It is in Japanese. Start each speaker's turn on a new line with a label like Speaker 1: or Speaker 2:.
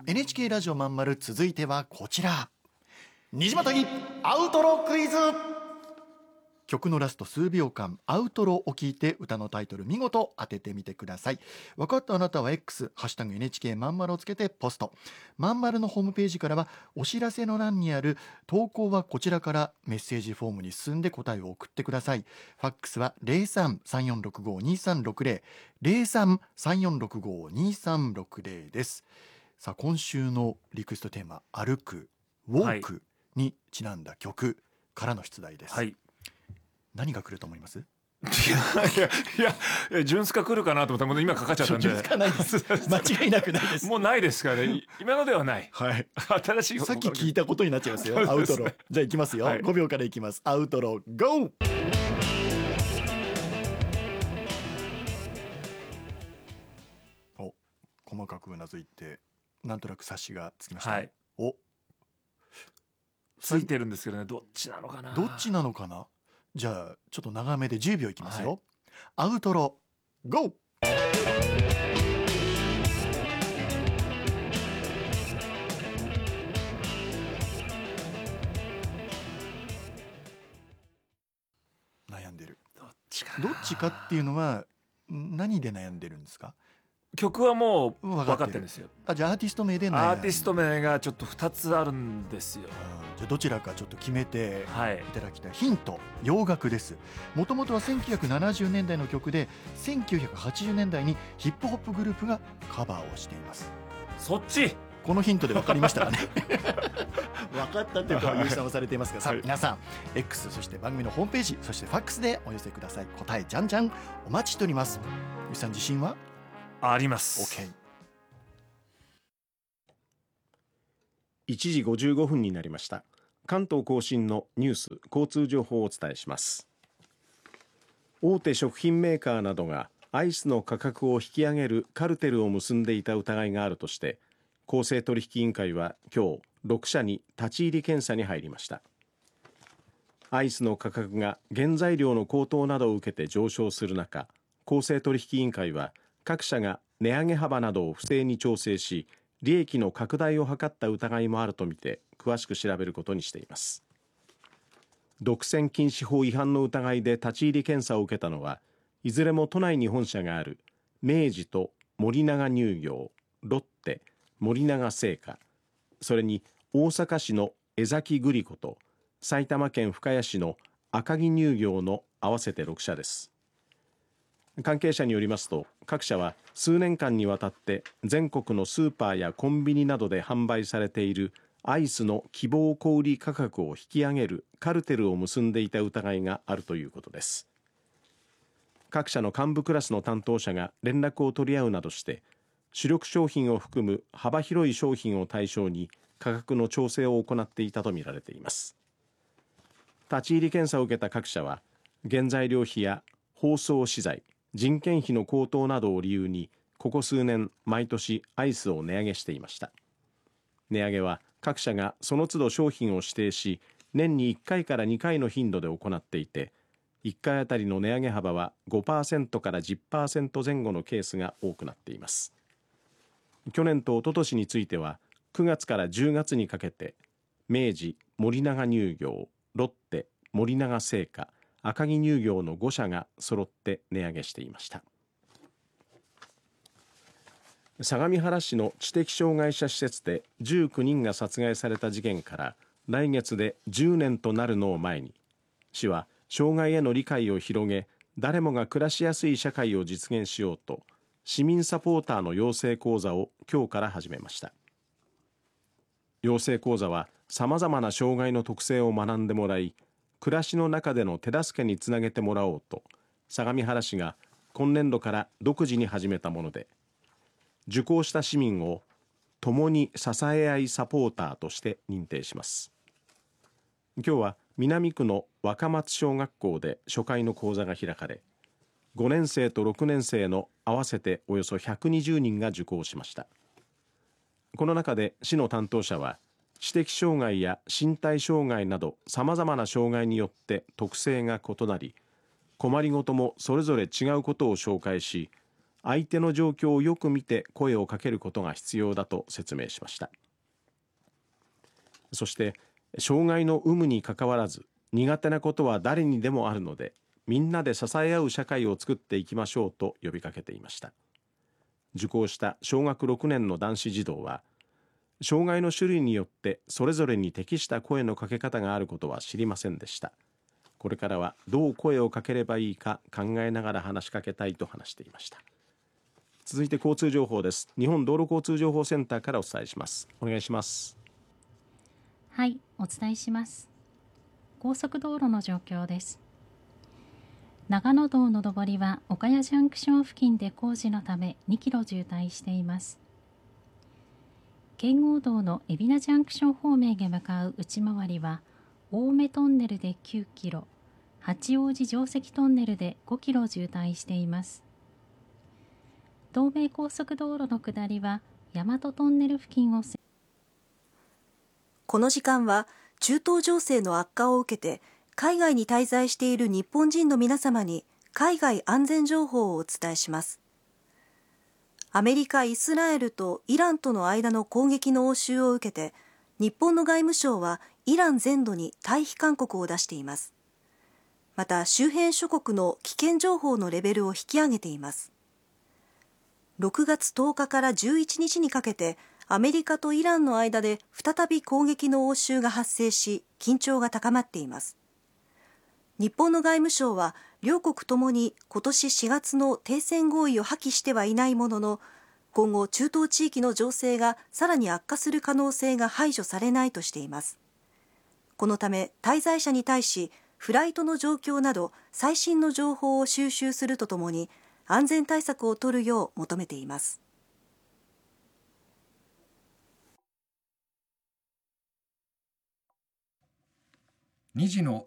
Speaker 1: NHK ラジオまんまる、続いてはこちら、虹またぎアウトロクイズ。曲のラスト数秒間アウトロを聞いて歌のタイトル見事当ててみてください。分かったあなたは X ハッシュタグ NHK まんまるをつけてポスト。まんまるのホームページからはお知らせの欄にある投稿はこちらからメッセージフォームに進んで答えを送ってください。ファックスは 03-3465-2360 03-3465-2360 です。さあ、今週のリクエストテーマ歩くウォークにちなんだ曲からの出題です。はい、何が来ると思います？
Speaker 2: いやジュンスカ来るかなと思ったらもう今かかっちゃったんで。
Speaker 1: ジュンスカないです間違いなくないです。
Speaker 2: もうないですからね、今のではない。
Speaker 1: はい、
Speaker 2: 新しい
Speaker 1: さっき聞いたことになっちゃいますよ。アウトロ。じゃあいきますよ、はい、5秒からいきます。アウトロゴー。お、細かくうなずいてなんとなく察しがつきました、ね。はい、お、
Speaker 2: ついてるんですけどね、どっちなのかな。
Speaker 1: どっちなのかな。じゃあちょっと長めで10秒いきますよ、はい、アウトロゴー。悩んでる。どっちかっていうのは何で悩んでるんですか？
Speaker 2: 曲はもう分かってるんですよ。
Speaker 1: じゃあアーティスト名で悩んでる。
Speaker 2: アーティスト名がちょっと2つあるんですよ。
Speaker 1: じゃあどちらかちょっと決めていただきたい、ヒント、洋楽です。もともとは1970年代の曲で1980年代にヒップホップグループがカバーをしています。
Speaker 2: そっち、
Speaker 1: このヒントで分かりましたかね分かったというか優勝されていますが、さあ皆さん X そして番組のホームページそしてファックスでお寄せください。答えじゃんじゃんお待ちしております。ゆうさん自信は
Speaker 2: あります。
Speaker 1: OK。
Speaker 3: 1時55分になりました。関東甲信のニュース交通情報をお伝えします。大手食品メーカーなどがアイスの価格を引き上げるカルテルを結んでいた疑いがあるとして公正取引委員会は今日6社に立ち入り検査に入りました。アイスの価格が原材料の高騰などを受けて上昇する中、公正取引委員会は各社が値上げ幅などを不正に調整し利益の拡大を図った疑いもあるとみて詳しく調べることにしています。独占禁止法違反の疑いで立ち入り検査を受けたのはいずれも都内に本社がある明治と森永乳業、ロッテ、森永製菓、それに大阪市の江崎グリコと埼玉県深谷市の赤城乳業の合わせて6社です。関係者によりますと各社は数年間にわたって全国のスーパーやコンビニなどで販売されているアイスの希望小売価格を引き上げるカルテルを結んでいた疑いがあるということです。各社の幹部クラスの担当者が連絡を取り合うなどして主力商品を含む幅広い商品を対象に価格の調整を行っていたとみられています。立ち入り検査を受けた各社は原材料費や包装資材、人件費の高騰などを理由にここ数年毎年アイスを値上げしていました。値上げは各社がその都度商品を指定し年に1回から2回の頻度で行っていて1回あたりの値上げ幅は 5% から 10% 前後のケースが多くなっています。去年と一昨年については9月から10月にかけて明治、森永乳業、ロッテ、森永製菓、赤城乳業の5社が揃って値上げしていました。相模原市の知的障害者施設で19人が殺害された事件から来月で10年となるのを前に市は障害への理解を広げ誰もが暮らしやすい社会を実現しようと市民サポーターの養成講座を今日から始めました。養成講座はさまざまな障害の特性を学んでもらい暮らしの中での手助けにつなげてもらおうと相模原市が今年度から独自に始めたもので受講した市民を共に支え合いサポーターとして認定します。今日は南区の若松小学校で初回の講座が開かれ5年生と6年生の合わせておよそ120人が受講しました。この中で市の担当者は知的障害や身体障害などさまざまな障害によって特性が異なり困りごともそれぞれ違うことを紹介し相手の状況をよく見て声をかけることが必要だと説明しました。そして、障害の有無にかかわらず苦手なことは誰にでもあるので、みんなで支え合う社会を作っていきましょうと呼びかけていました。受講した小学6年の男子児童は、障害の種類によってそれぞれに適した声のかけ方があることは知りませんでした。これからはどう声をかければいいか考えながら話しかけたいと話していました。続いて交通情報です。日本道路交通情報センターからお伝えします。お願いします。
Speaker 4: はい、お伝えします。高速道路の状況です。長野道の上りは岡谷ジャンクション付近で工事のため2キロ渋滞しています。圏央道の海老名ジャンクション方面へ向かう内回りは青梅トンネルで9キロ、八王子城石トンネルで5キロ渋滞しています。東名高速道路の下りは大和トンネル付近を
Speaker 5: この時間は中東情勢の悪化を受けて海外に滞在している日本人の皆様に海外安全情報をお伝えします。アメリカ、イスラエルとイランとの間の攻撃の応酬を受けて、日本の外務省はイラン全土に退避勧告を出しています。また、周辺諸国の危険情報のレベルを引き上げています。6月10日から11日にかけて、アメリカとイランの間で再び攻撃の応酬が発生し、緊張が高まっています。日本の外務省は両国ともに今年4月の停戦合意を破棄してはいないものの、今後中東地域の情勢がさらに悪化する可能性が排除されないとしています。このため滞在者に対しフライトの状況など最新の情報を収集するとともに安全対策を取るよう求めています。
Speaker 6: 2時の